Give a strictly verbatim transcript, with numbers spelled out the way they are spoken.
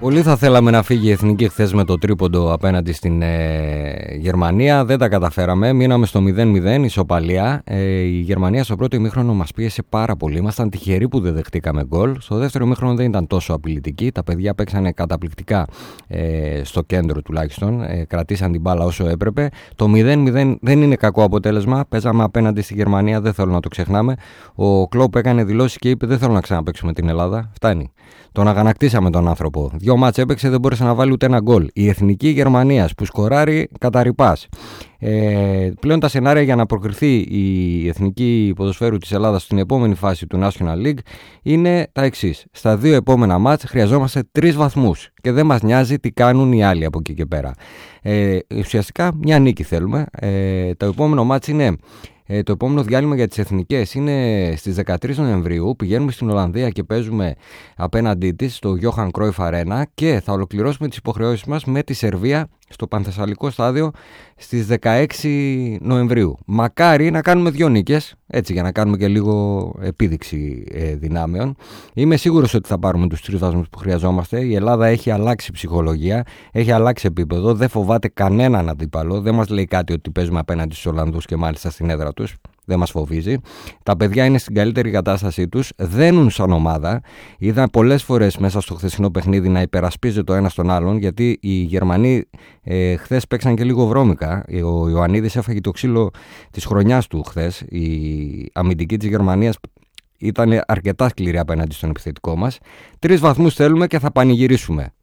Πολύ θα θέλαμε να φύγει η Εθνική χθες με το τρίποντο απέναντι στην ε, Γερμανία. Δεν τα καταφέραμε. Μείναμε στο μηδέν μηδέν, ισοπαλία. Ε, η Γερμανία στο πρώτο ημίχρονο μας πίεσε πάρα πολύ. Ήμασταν τυχεροί που δεν δεχτήκαμε γκολ. Στο δεύτερο ημίχρονο δεν ήταν τόσο απειλητική. Τα παιδιά παίξανε καταπληκτικά ε, στο κέντρο τουλάχιστον. Ε, κρατήσαν την μπάλα όσο έπρεπε. Το μηδέν μηδέν δεν είναι κακό αποτέλεσμα. Παίζαμε απέναντι στη Γερμανία, δεν θέλω να το ξεχνάμε. Ο Κλόπ έκανε δηλώσεις και είπε: δεν θέλω να ξαναπαίξουμε την Ελλάδα. Φτάνει. Τον αγανακτήσαμε τον άνθρωπο. Δύο μάτς έπαιξε, δεν μπόρεσε να βάλει ούτε ένα γκολ. Η Εθνική Γερμανίας που σκοράρει κατά ρηπάς. Ε, πλέον τα σενάρια για να προκριθεί η Εθνική Ποδοσφαίρου της Ελλάδας στην επόμενη φάση του National League είναι τα εξής. Στα δύο επόμενα μάτς χρειαζόμαστε τρεις βαθμούς και δεν μας νοιάζει τι κάνουν οι άλλοι από εκεί και πέρα. Ε, ουσιαστικά μια νίκη θέλουμε. Ε, το επόμενο μάτς είναι... Ε, το επόμενο διάλειμμα για τις εθνικές είναι στις δεκατρείς Νοεμβρίου. Πηγαίνουμε στην Ολλανδία και παίζουμε απέναντί της στο Johan Cruyff Arena και θα ολοκληρώσουμε τις υποχρεώσεις μας με τη Σερβία στο Πανθεσσαλικό στάδιο στις δεκαέξι Νοεμβρίου. Μακάρι να κάνουμε δύο νίκες, έτσι, για να κάνουμε και λίγο επίδειξη ε, δυνάμεων. Είμαι σίγουρος ότι θα πάρουμε τους τρεις βαθμούς που χρειαζόμαστε. Η Ελλάδα έχει αλλάξει ψυχολογία, έχει αλλάξει επίπεδο, δεν φοβάται κανέναν αντίπαλο, δεν μας λέει κάτι ότι παίζουμε απέναντι στους Ολλανδούς και μάλιστα στην έδρα τους. Δεν μας φοβίζει. Τα παιδιά είναι στην καλύτερη κατάστασή τους, δένουν σαν ομάδα. Είδα πολλές φορές μέσα στο χθεσινό παιχνίδι να υπερασπίζεται το ένα στον άλλον, γιατί οι Γερμανοί ε, χθες παίξαν και λίγο βρώμικα. Ο Ιωαννίδης έφαγε το ξύλο της χρονιάς του χθες. Η αμυντική της Γερμανίας ήταν αρκετά σκληρή απέναντι στον επιθετικό μας. Τρεις βαθμούς θέλουμε και θα πανηγυρίσουμε.